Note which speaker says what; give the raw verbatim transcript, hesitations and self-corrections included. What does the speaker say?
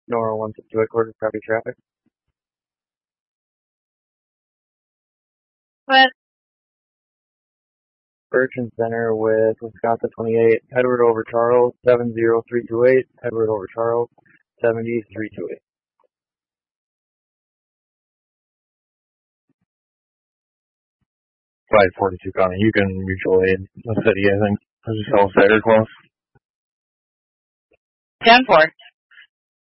Speaker 1: Nora one sixty-two headquarters, copy traffic.
Speaker 2: What?
Speaker 1: Bertrand Center with Wisconsin twenty-eight, Edward over Charles, seven zero three two eight, Edward over Charles, seventy three two eight.
Speaker 3: five forty-two County, you can mutual aid the city, I think. Is this all set or close?
Speaker 2: ten four.